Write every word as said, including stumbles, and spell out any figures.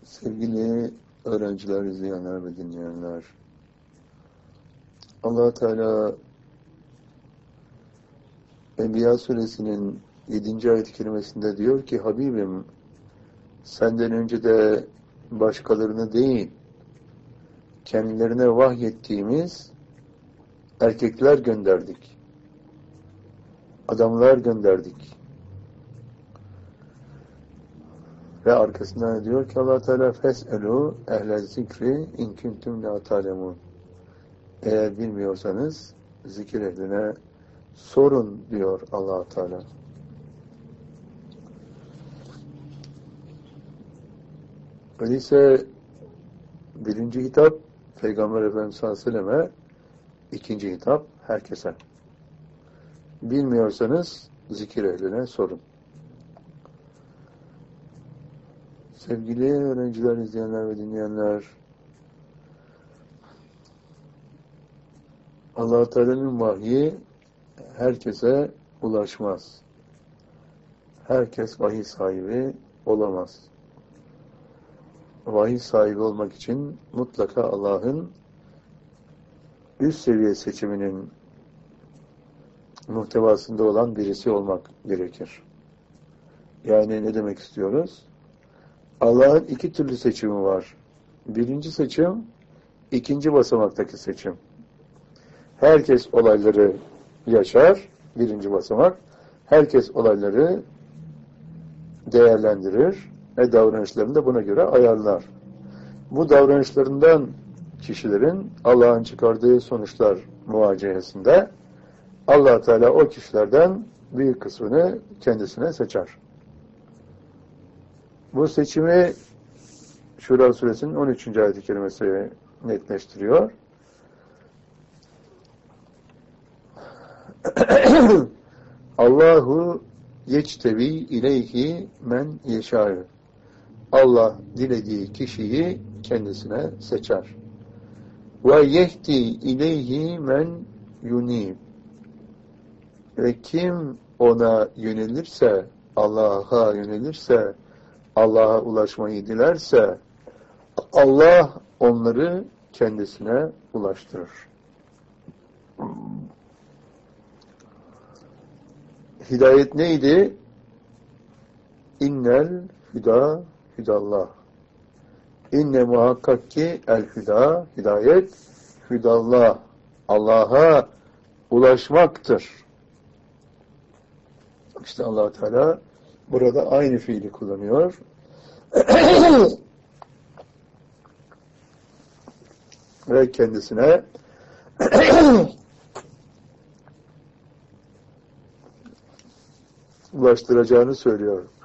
Sevgili öğrenciler, izleyenler ve dinleyenler, Allah Teala Enbiya suresinin yedinci ayet-i kerimesinde diyor ki, Habibim, senden önce de başkalarını değil, kendilerine vahyettiğimiz erkekler gönderdik, adamlar gönderdik. Ve arkasından diyor ki Allah Teala, fes'elu ehle zikri in kuntum la ta'lemun. Eğer bilmiyorsanız zikir ehline sorun diyor Allah Teala. Öyleyse birinci hitap Peygamber Efendimiz sallallahu aleyhi ve selleme, ikinci hitap herkese. Bilmiyorsanız zikir ehline sorun. Sevgili öğrenciler, izleyenler ve dinleyenler, Allah Teala'nın vahyi herkese ulaşmaz. Herkes vahiy sahibi olamaz. Vahiy sahibi olmak için mutlaka Allah'ın üst seviye seçiminin muhtevasında olan birisi olmak gerekir. Yani ne demek istiyoruz? Allah'ın iki türlü seçimi var. Birinci seçim, ikinci basamaktaki seçim. Herkes olayları yaşar, birinci basamak. Herkes olayları değerlendirir ve davranışlarını da buna göre ayarlar. Bu davranışlarından kişilerin Allah'ın çıkardığı sonuçlar muvacehesinde Allah Teala o kişilerden büyük kısmını kendisine seçer. Bu seçimi Şura suresinin on üçüncü ayet-i kerimesi netleştiriyor. Allahu yectebi ileyhi men yeşâ. Allah dilediği kişiyi kendisine seçer. Ve yehdi ileyhi men yunib. Ve kim ona yönelirse, Allah'a yönelirse, Allah'a ulaşmayı dilerse, Allah onları kendisine ulaştırır. Hidayet neydi? İnnel hüda hüdallah. İnne muhakkak ki el hüda, hidayet, hüdallah. Allah'a ulaşmaktır. İşte Allah Teala burada aynı fiili kullanıyor. Ve kendisine ulaştıracağını söylüyor.